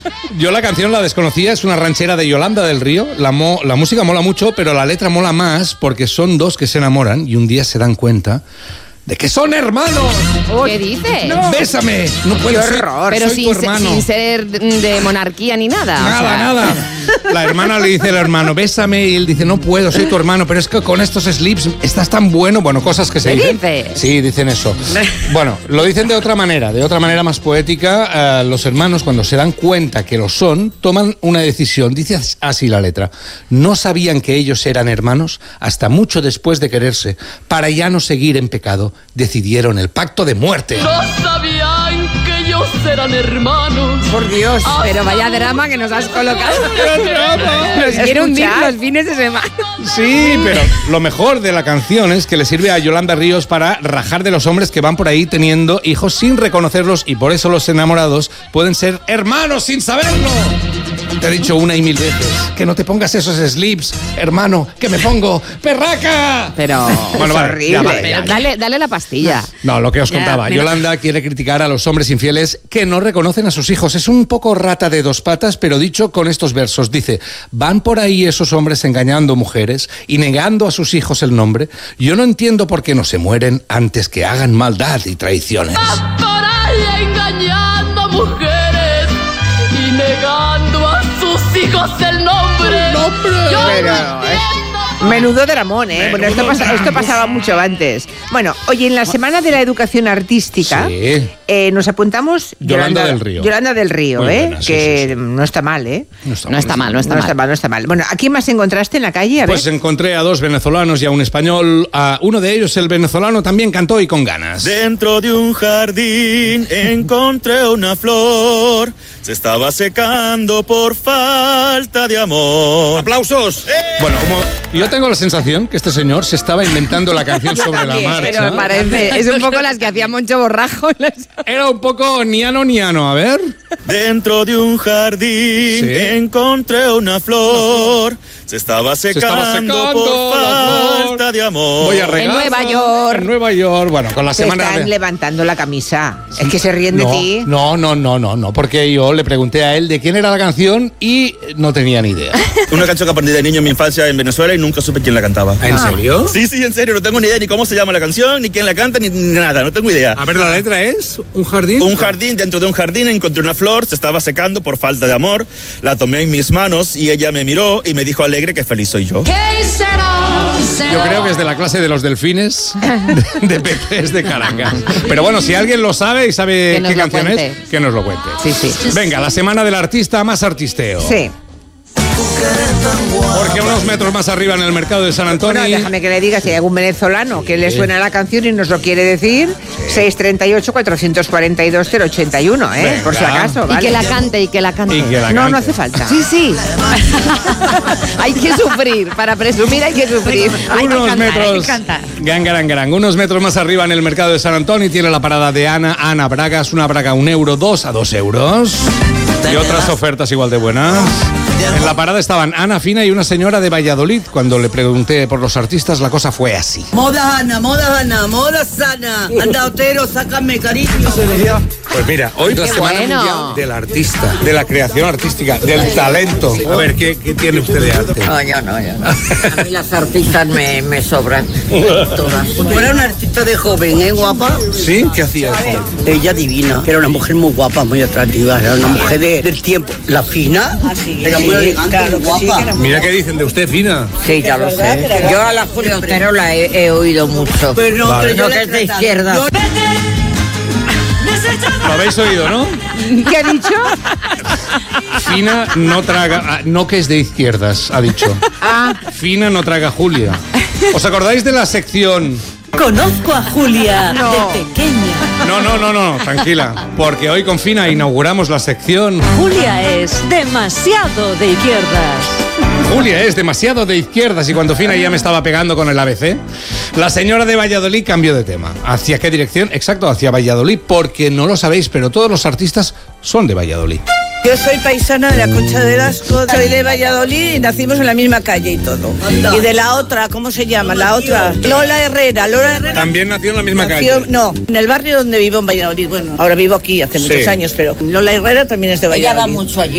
Yo la canción la desconocía, es una ranchera de Yolanda del Río. La música mola mucho, pero la letra mola más porque son dos que se enamoran y un día se dan cuenta de que son hermanos. ¿Qué dices? No. Bésame. No puedo ser. Pero soy tu hermano. sin ser de monarquía ni nada. Nada. La hermana le dice al hermano, bésame, y él dice, no puedo, soy tu hermano, pero es que con estos slips estás tan bueno. Bueno, cosas que se dicen. ¿Qué dices? Sí, dicen eso. Bueno, lo dicen de otra manera más poética. Los hermanos, cuando se dan cuenta que lo son, toman una decisión. Dice así la letra. No sabían que ellos eran hermanos hasta mucho después de quererse. Para ya no seguir en pecado, decidieron el pacto de muerte. No sabían que ellos eran hermanos. Por Dios, pero vaya drama que nos has colocado. Nos quiere hundir los fines de semana. Sí, pero lo mejor de la canción es que le sirve a Yolanda Ríos para rajar de los hombres que van por ahí teniendo hijos sin reconocerlos, y por eso los enamorados pueden ser hermanos sin saberlo. Te he dicho una y mil veces que no te pongas esos slips, hermano, que me pongo perraca. Pero bueno, es vale, horrible. ya. Dale la pastilla. No, lo que os contaba. Yolanda quiere criticar a los hombres infieles que no reconocen a sus hijos. Es un poco rata de dos patas, pero dicho con estos versos. Dice, van por ahí esos hombres engañando mujeres y negando a sus hijos el nombre. Yo no entiendo por qué no se mueren antes que hagan maldad y traiciones. Van por ahí engañando mujeres y negando a sus hijos el nombre. Yo Pero, no entiendo. Menudo dramón, ¿eh? Bueno, esto pasaba mucho antes. Bueno, oye, en la Semana de la Educación Artística Sí. nos apuntamos Yolanda del Río. Yolanda del Río, Muy ¿eh? buena, sí, que sí. no está mal, ¿eh? No está mal. Bueno, ¿a quién más encontraste en la calle? A ver. Pues encontré a dos venezolanos y a un español. A uno de ellos, el venezolano, también cantó y con ganas. Dentro de un jardín encontré una flor, se estaba secando por falta de amor. ¡Aplausos! Bueno, como yo tengo la sensación que este señor se estaba inventando la canción sobre la También, marcha. pero parece, es un poco las que hacía Moncho Borrajo. Era un poco niano, a ver. Dentro de un jardín Sí. encontré una flor, se estaba secando por falta de amor. Voy a regar. En Nueva York. En Nueva York. Bueno, con la Se semana están de... levantando la camisa. Es que se ríen de ti. No, porque yo le pregunté a él de quién era la canción y no tenía ni idea. Una canción que aprendí de niño en mi infancia en Venezuela y nunca supe quién la cantaba. ¿En serio? Sí, en serio, no tengo ni idea ni cómo se llama la canción, ni quién la canta, ni nada, no tengo idea. A ver, la letra es ¿un jardín? Un jardín, dentro de un jardín encontré una flor, se estaba secando por falta de amor, la tomé en mis manos y ella me miró y me dijo alegre que feliz soy yo. Yo creo que es de la clase de los delfines de Pepes de Caracas. Pero bueno, si alguien lo sabe y sabe Que nos qué lo canción cuente. es, que nos lo cuente. Sí. Venga, la semana del artista más artisteo. Sí. Porque unos metros más arriba en el mercado de San Antonio... Bueno, déjame que le diga si hay algún venezolano que le suena la canción y nos lo quiere decir. 638-442-081, ¿eh? Venga. Por si acaso, Y ¿vale? que la cante. No hace falta. Sí. Hay que sufrir. Para presumir hay que sufrir. Unos metros... Gangarang. Unos metros más arriba en el mercado de San Antonio tiene la parada de Ana Bragas, una braga €1, 2 a 2 euros. Y otras ofertas igual de buenas. En la parada estaban Ana Fina y una señora de Valladolid. Cuando le pregunté por los artistas, la cosa fue así. Moda Ana, moda sana. Anda, Otero, sácame cariño. Pues mira, hoy la Semana bueno. Mundial del Artista, de la creación artística, del talento. A ver, ¿qué tiene usted de arte? No, yo no. A mí las artistas me sobran. Todas. Tú eras una artista de joven, ¿eh, guapa? ¿Sí? ¿Qué hacía? Ella divina. Era una mujer muy guapa, muy atractiva. Era una mujer del tiempo. La Fina. Era muy elegante, muy guapa. Mira qué dicen de usted, Fina. Sí, ya lo sé. Yo a la Julia Otero la he oído mucho. Pero Vale. no que es de izquierda. Lo habéis oído, ¿no? ¿Qué ha dicho? Fina no traga... no que es de izquierdas, ha dicho. Fina no traga Julia. ¿Os acordáis de la sección... Conozco a Julia No. de pequeña. No, tranquila. Porque hoy con Fina inauguramos la sección... Julia es demasiado de izquierdas. Julia es demasiado de izquierdas y cuando Fina ya me estaba pegando con el ABC, la señora de Valladolid cambió de tema. ¿Hacia qué dirección? Exacto, hacia Valladolid, porque no lo sabéis, pero todos los artistas son de Valladolid. Yo soy paisana de la Concha de Lasco, soy de Valladolid y nacimos en la misma calle y todo. Y de la otra, ¿cómo se llama? La otra, Lola Herrera. También nació en la misma nació, calle. no, en el barrio donde vivo en Valladolid. Bueno, ahora vivo aquí hace muchos años, pero Lola Herrera también es de Valladolid. Ella va mucho allí.